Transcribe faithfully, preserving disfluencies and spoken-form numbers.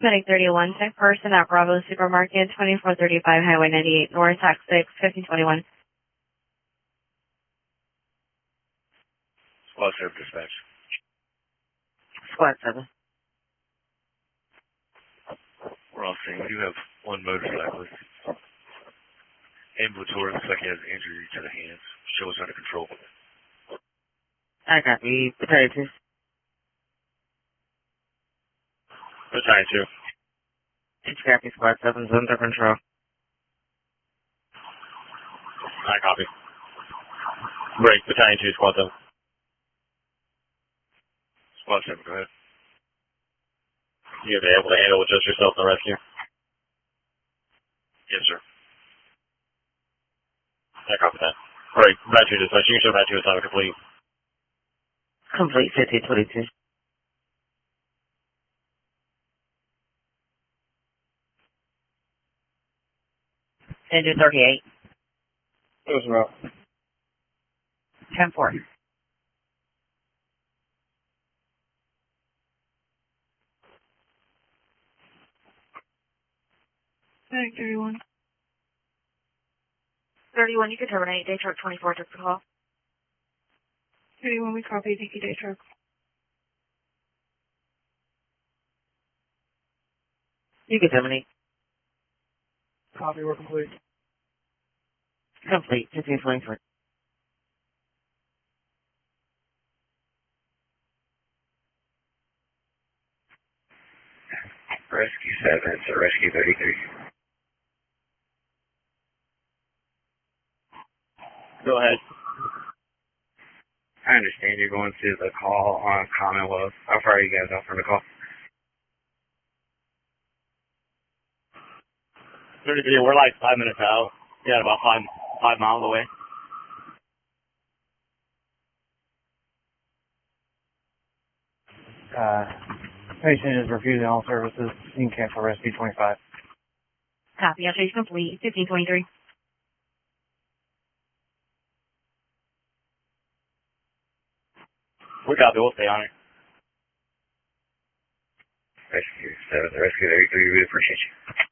Medic thirty-one, tech person at Bravo Supermarket, twenty-four thirty-five Highway ninety-eight North, Tax six, fifteen twenty-one. Squad seven dispatch. Squad seven. We're all saying we do have one motorcyclist. Ambulatory looks like he has an injury to the hands. Show us under control. I got me. Battalion two. Battalion two. It's copy. Squad seven is under control. I copy. Break. Battalion two, squad seven. Squad seven, go ahead. You be able to handle just yourself in the rescue? Yes, sir. I copy that. Break. Battery dispatch. You can show battery assignment complete. Complete, fifteen twenty-two. Engine thirty-eight. It was rough. ten four. Medic thirty-one. thirty-one, you can terminate. Day truck twenty-four took the call. thirty-one, we copy. Thank you, day truck. You can terminate. Copy, we're complete. Complete, fifteen twenty-four. Rescue seven, so rescue thirty-three. Go ahead. I understand you're going to the call on Commonwealth. How far are you guys off from the call? thirty-three, we're like five minutes out. Yeah, about five five miles away. Uh, patient is refusing all services. You can cancel rescue twenty-five. Copy, I'll change complete. fifteen twenty-three. We copy, we'll stay on it. Rescue seven, rescue thirty-three, we appreciate you.